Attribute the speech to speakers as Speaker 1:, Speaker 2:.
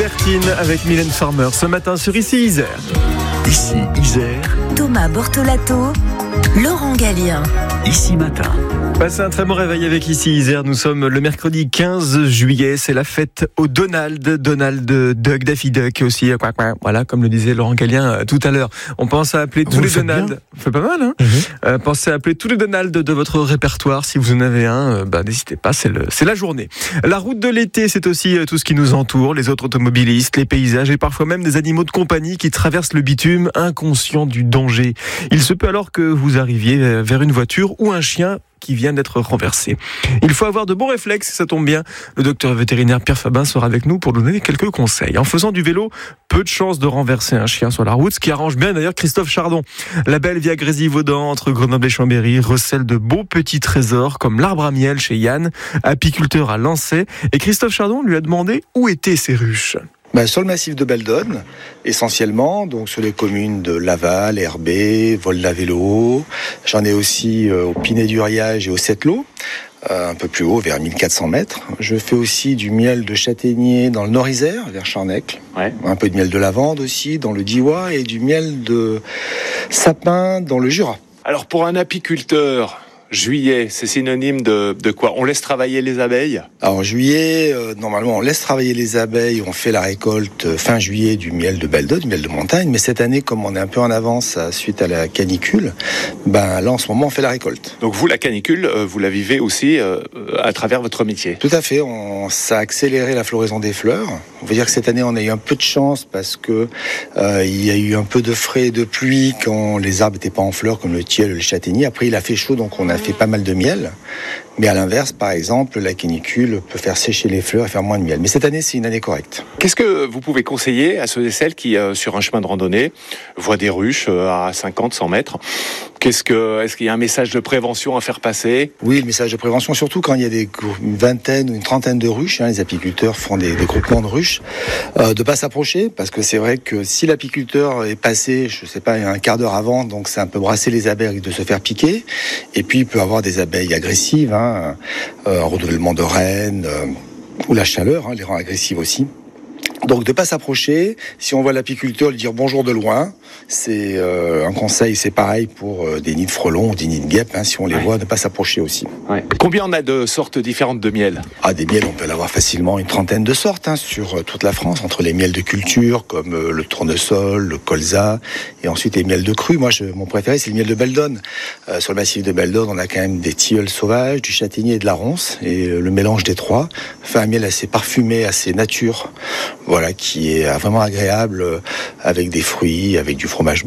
Speaker 1: Albertine avec Mylène Farmer ce matin sur Ici Isère.
Speaker 2: Ici Isère.
Speaker 3: Thomas Bortolato, Laurent Gallien.
Speaker 2: Ici Matin.
Speaker 1: Passez un très bon réveil avec Ici Isère. Nous sommes le mercredi 15 juillet. C'est la fête au Donald Duck, Daffy Duck aussi. Voilà, comme le disait Laurent Gallien tout à l'heure. On pense à appeler tous les Donald. C'est pas mal, hein. Pensez à appeler tous les Donald de votre répertoire. Si vous en avez un, n'hésitez pas, c'est la journée. La route de l'été, c'est aussi tout ce qui nous entoure. Les autres automobilistes, les paysages et parfois même des animaux de compagnie qui traversent le bitume, inconscients du danger. Il se peut alors que vous arriviez vers une voiture ou un chien qui vient d'être renversé. Il faut avoir de bons réflexes, ça tombe bien. Le docteur vétérinaire Pierre Fabin sera avec nous pour nous donner quelques conseils. En faisant du vélo, peu de chances de renverser un chien sur la route, ce qui arrange bien d'ailleurs Christophe Chardon. La belle via Grésivaudan, entre Grenoble et Chambéry, recèle de beaux petits trésors comme l'arbre à miel chez Yann, apiculteur à Lancey. Et Christophe Chardon lui a demandé où étaient ses ruches.
Speaker 4: Sur le massif de Beldonne, essentiellement, donc sur les communes de Laval, Herbé, Vol-la-Vélo. J'en ai aussi au Pinet-du-Riage et au Settlo, un peu plus haut, vers 1400 mètres. Je fais aussi du miel de châtaignier dans le Nord-Isère, vers Charnecle. Ouais. Un peu de miel de lavande aussi, dans le Diois, et du miel de sapin dans le Jura.
Speaker 5: Alors pour un apiculteur, juillet, c'est synonyme de quoi? On laisse travailler les abeilles?
Speaker 4: Alors en juillet, normalement on laisse travailler les abeilles, on fait la récolte fin juillet du miel de Beldonne, du miel de montagne, mais cette année comme on est un peu en avance suite à la canicule, là en ce moment on fait la récolte.
Speaker 5: Donc vous, la canicule, vous la vivez aussi à travers votre métier?
Speaker 4: Tout à fait, ça a accéléré la floraison des fleurs. On veut dire que cette année on a eu un peu de chance parce que il y a eu un peu de frais et de pluie quand les arbres n'étaient pas en fleurs comme le tilleul et le châtaignier. Après il a fait chaud donc on a fait pas mal de miel, mais à l'inverse, par exemple, la canicule peut faire sécher les fleurs et faire moins de miel. Mais cette année, c'est une année correcte.
Speaker 5: Qu'est-ce que vous pouvez conseiller à ceux et celles qui, sur un chemin de randonnée, voient des ruches à 50, 100 mètres? Est-ce qu'il y a un message de prévention à faire passer?
Speaker 4: Oui, le message de prévention, surtout quand il y a une vingtaine ou une trentaine de ruches, les apiculteurs font des groupements de ruches, de pas s'approcher, parce que c'est vrai que si l'apiculteur est passé, je sais pas, un quart d'heure avant, donc c'est un peu brasser les abeilles de se faire piquer, et puis il peut avoir des abeilles agressives, un renouvellement de reine, ou la chaleur, les rend agressives aussi. Donc de pas s'approcher, si on voit l'apiculteur lui dire bonjour de loin, c'est un conseil, c'est pareil pour des nids de frelons ou des nids de guêpes, si on les voit, ne pas s'approcher aussi.
Speaker 5: Ouais. Combien on a de sortes différentes de miel?
Speaker 4: Des miels, on peut l'avoir facilement une trentaine de sortes sur toute la France, entre les miels de culture comme le tournesol, le colza, et ensuite les miels de cru. Moi, mon préféré, c'est le miel de Beldonne. Sur le massif de Beldonne, on a quand même des tilleuls sauvages, du châtaignier et de la ronce, et le mélange des trois fait un miel assez parfumé, assez nature. Voilà, qui est vraiment agréable avec des fruits, avec du fromage blanc.